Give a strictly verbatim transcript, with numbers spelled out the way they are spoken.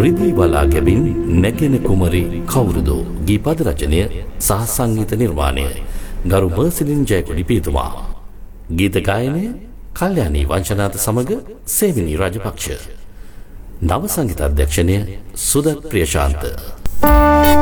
රිදී බලා ගැබින් නැගෙන කුමරි කවුරුදෝ ගීපද රචනය සහ සංගීත නිර්මාණය ගරු මර්සිලින් ජයකොඩි පියතුමා. ගීත ගායනය කල්යාණී වංශනාත සමග සේවිනී රාජපක්ෂ. නව සංගීත අධ්‍යක්ෂණය සුදත් ප්‍රියශාන්ත.